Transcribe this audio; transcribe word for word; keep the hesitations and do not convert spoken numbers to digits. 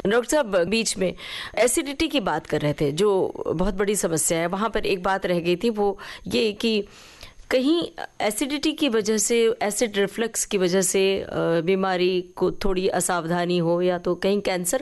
Doctor साहब, बीच में acidity की बात कर रहे थे, जो बहुत बड़ी समस्या है। वहाँ पर एक बात रह गई थी, वो ये कि कहीं एसिडिटी की वजह से, एसिड रिफ्लक्स की वजह से बीमारी को थोड़ी असावधानी हो, या तो कहीं कैंसर